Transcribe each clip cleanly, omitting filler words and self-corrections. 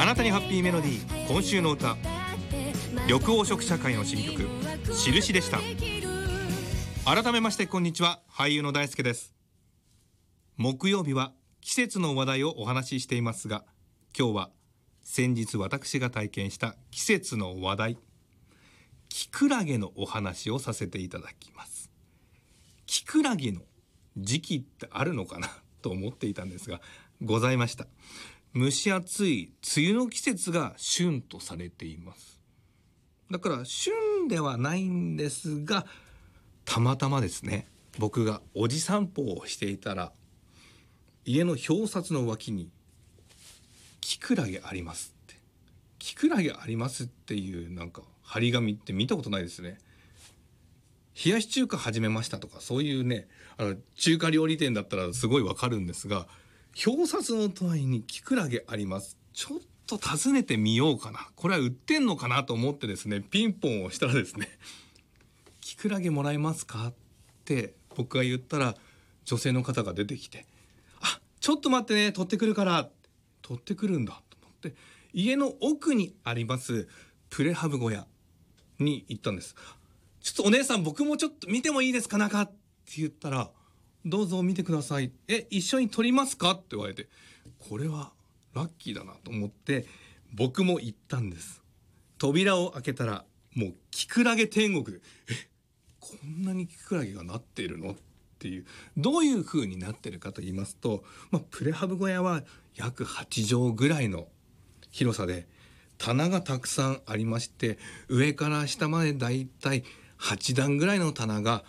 あなたにハッピーメロディー、今週の歌、緑黄色社会の新曲印でした。改めましてこんにちは、俳優の大輔です。木曜日は季節の話題をお話ししていますが、今日は先日私が体験した季節の話題、キクラゲのお話をさせていただきます。キクラゲの時期ってあるのかなと思っていたんですが、ございました。蒸し暑い梅雨の季節が旬とされています。だから旬ではないんですが、たまたまですね、僕がおじ散歩をしていたら、家の表札の脇にキクラゲありますって、キクラゲありますっていうなんか張り紙って見たことないですね。冷やし中華始めましたとか、そういうね、中華料理店だったらすごいわかるんですが、表札の隣にキクラゲあります、ちょっと訪ねてみようかな、これは売ってんのかなと思ってですね、ピンポンをしたらですね、キクラゲもらえますかって僕が言ったら、女性の方が出てきて、あ、ちょっと待ってね、取ってくるから、取ってくるんだと思って、家の奥にありますプレハブ小屋に行ったんです。ちょっとお姉さん、僕もちょっと見てもいいですか、中って言ったら、どうぞ見てください、一緒に撮りますかって言われて、これはラッキーだなと思って僕も行ったんです。扉を開けたらもうキクラゲ天国で、こんなにキクラゲがなっているのっていう。どういう風になってるかと言いますと、プレハブ小屋は約8畳ぐらいの広さで、棚がたくさんありまして、上から下までだいたい8段ぐらいの棚が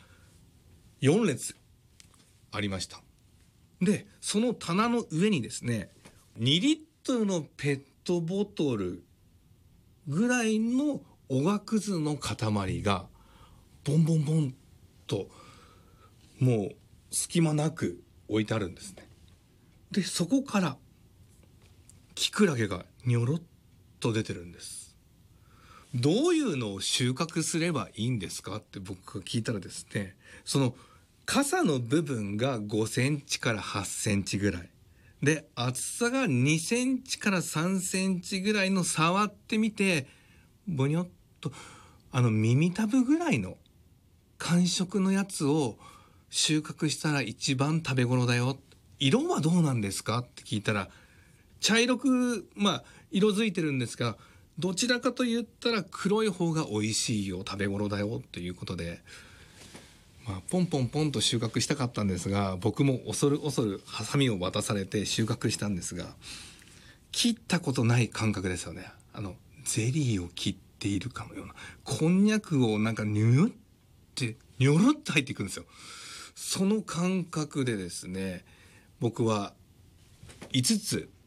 4列ありました。で、その棚の上にですね、2リットルのペットボトルぐらいのおがくずの塊がボンボンボンともう隙間なく置いてあるんですね。で、そこからキクラゲがニョロッと出てるんです。どういうのを収穫すればいいんですかって僕が聞いたらですね、その傘の部分が5センチから8センチぐらいで、厚さが2センチから3センチぐらいの、触ってみてボニョッと耳たぶぐらいの感触のやつを収穫したら一番食べ頃だよ。色はどうなんですかって聞いたら、茶色く色づいてるんですが、どちらかと言ったら黒い方が美味しいよ、食べ頃だよということで、ポンポンポンと収穫したかったんですが、僕も恐る恐るハサミを渡されて収穫したんですが、切ったことない感覚ですよね。ゼリーを切っているかのような、こんにゃくをなんかニュルって入っていくんですよ。その感覚でですね、僕は5つ